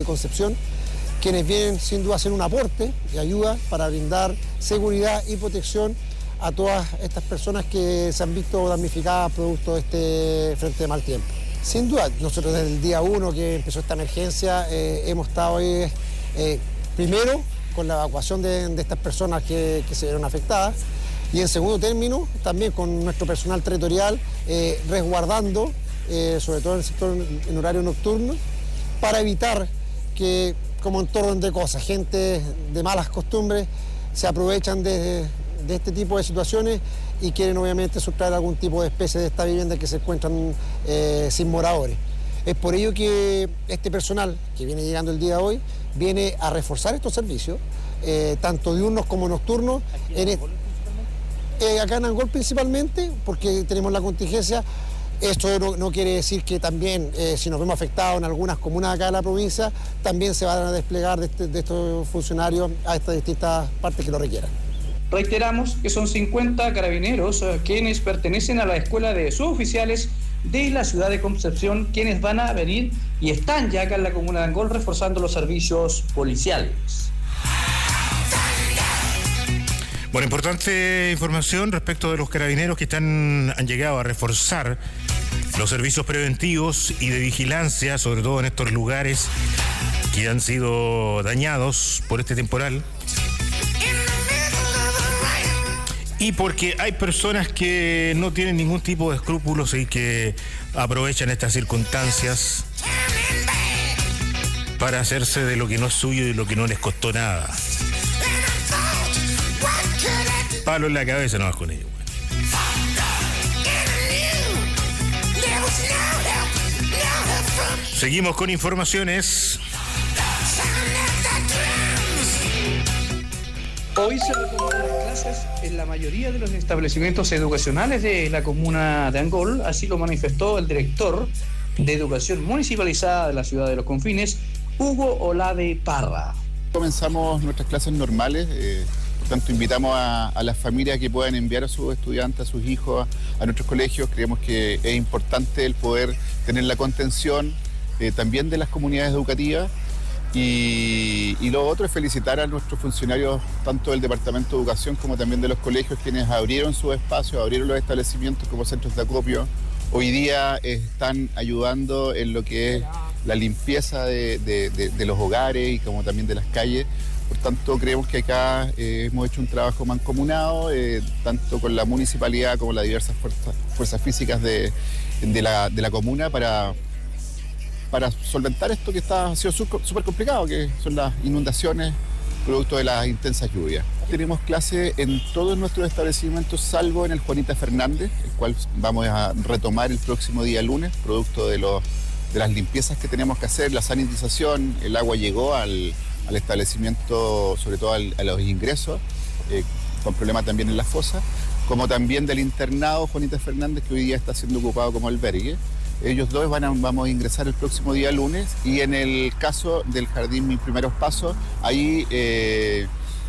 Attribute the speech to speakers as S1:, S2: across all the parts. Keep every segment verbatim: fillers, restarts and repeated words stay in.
S1: Concepción, quienes vienen sin duda a hacer un aporte y ayuda para brindar seguridad y protección a todas estas personas que se han visto damnificadas producto de este frente de mal tiempo. Sin duda, nosotros desde el día uno que empezó esta emergencia eh, hemos estado hoy, eh, primero con la evacuación de, de estas personas que, que se vieron afectadas y en segundo término también con nuestro personal territorial eh, resguardando, eh, sobre todo en el sector en horario nocturno, para evitar que, como en todo orden de cosas, gente de malas costumbres se aprovechan de, de este tipo de situaciones y quieren obviamente sustraer algún tipo de especie de esta vivienda que se encuentran eh, sin moradores. Es por ello que este personal que viene llegando el día de hoy viene a reforzar estos servicios, eh, tanto diurnos como nocturnos. En el, eh, acá en Angol principalmente, porque tenemos la contingencia. Esto no, no quiere decir que también, eh, si nos vemos afectados en algunas comunas acá de la provincia, también se van a desplegar de, este, de estos funcionarios a estas distintas partes que lo requieran.
S2: Reiteramos que son cincuenta carabineros eh, quienes pertenecen a la escuela de suboficiales de la ciudad de Concepción, quienes van a venir y están ya acá en la comuna de Angol reforzando los servicios policiales.
S3: Bueno, importante información respecto de los carabineros que están, han llegado a reforzar los servicios preventivos y de vigilancia, sobre todo en estos lugares que han sido dañados por este temporal. Y porque hay personas que no tienen ningún tipo de escrúpulos y que aprovechan estas circunstancias para hacerse de lo que no es suyo y de lo que no les costó nada. Palo en la cabeza nomás con ellos. Seguimos con informaciones.
S2: Hoy se retoman las clases en la mayoría de los establecimientos educacionales de la comuna de Angol, así lo manifestó el director de Educación Municipalizada de la ciudad de Los Confines, Hugo Olave Parra.
S4: Comenzamos nuestras clases normales, eh, por tanto invitamos a, a las familias que puedan enviar a sus estudiantes, a sus hijos a, a nuestros colegios. Creemos que es importante el poder tener la contención eh, también de las comunidades educativas. Y, y lo otro es felicitar a nuestros funcionarios, tanto del Departamento de Educación como también de los colegios, quienes abrieron sus espacios, abrieron los establecimientos como centros de acopio. Hoy día están ayudando en lo que es la limpieza de, de, de, de los hogares y como también de las calles. Por tanto, creemos que acá eh, hemos hecho un trabajo mancomunado, eh, tanto con la municipalidad como las diversas fuerzas, fuerzas físicas de, de, la, de la comuna para... para solventar esto que está, ha sido súper complicado, que son las inundaciones producto de las intensas lluvias. Tenemos clases en todos nuestros establecimientos, salvo en el Juanita Fernández, el cual vamos a retomar el próximo día lunes, producto de, los, de las limpiezas que tenemos que hacer, la sanitización. El agua llegó al, al establecimiento, sobre todo al, a los ingresos, eh, con problemas también en la fosa, como también del internado Juanita Fernández, que hoy día está siendo ocupado como albergue. Ellos dos van a, vamos a ingresar el próximo día lunes, y en el caso del Jardín Mis Primeros Pasos, ahí eh,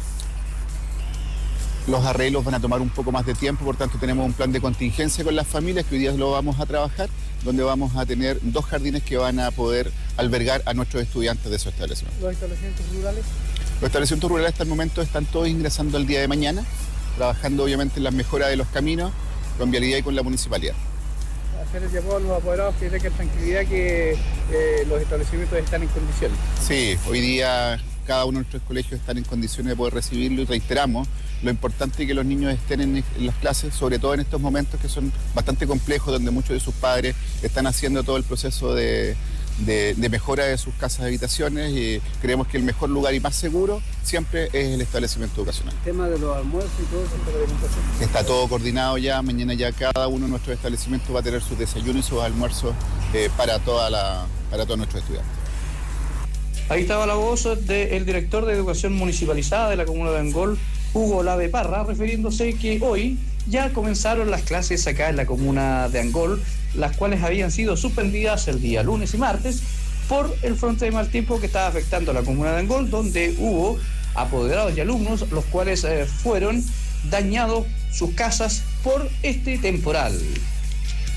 S4: los arreglos van a tomar un poco más de tiempo, por tanto tenemos un plan de contingencia con las familias que hoy día lo vamos a trabajar, donde vamos a tener dos jardines que van a poder albergar a nuestros estudiantes de esos establecimientos.
S2: ¿Los establecimientos rurales?
S4: Los establecimientos rurales hasta el momento están todos ingresando el día de mañana, trabajando obviamente en las mejoras de los caminos, con vialidad y con la municipalidad.
S2: Hacer el llamado a los apoderados que tengan tranquilidad que eh, los establecimientos están en condiciones.
S4: Sí, hoy día cada uno de nuestros colegios están en condiciones de poder recibirlo, y reiteramos lo importante que los niños estén en, en las clases, sobre todo en estos momentos que son bastante complejos, donde muchos de sus padres están haciendo todo el proceso de, de, de mejora de sus casas de habitaciones, y creemos que el mejor lugar y más seguro siempre es el establecimiento educacional.
S2: El tema de los almuerzos y todo eso, de la alimentación.
S4: Está todo coordinado ya, mañana ya cada uno de nuestros establecimientos va a tener sus desayunos y sus almuerzos eh, para, toda la, para todos nuestros estudiantes.
S2: Ahí estaba la voz del director de Educación Municipalizada de la comuna de Angol, Hugo Olave Parra, refiriéndose que hoy ya comenzaron las clases acá en la comuna de Angol, las cuales habían sido suspendidas el día lunes y martes por el frente de mal tiempo que estaba afectando a la comuna de Angol, donde hubo apoderados y alumnos los cuales eh, fueron dañados sus casas por este temporal.